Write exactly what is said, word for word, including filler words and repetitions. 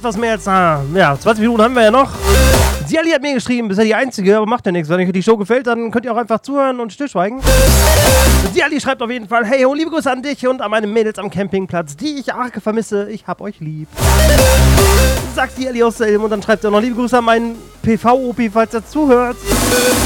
etwas mehr als, ah, ja, zwanzig Minuten haben wir ja noch. Siali hat mir geschrieben, bist ja die Einzige, aber macht ja nichts. Wenn euch die Show gefällt, dann könnt ihr auch einfach zuhören und stillschweigen. Siali schreibt auf jeden Fall, hey ho, liebe Grüße an dich und an meine Mädels am Campingplatz, die ich arg vermisse. Ich hab euch lieb. Sagt Siali aus Selm und dann schreibt er noch, liebe Grüße an meinen P V-Opi, falls er zuhört.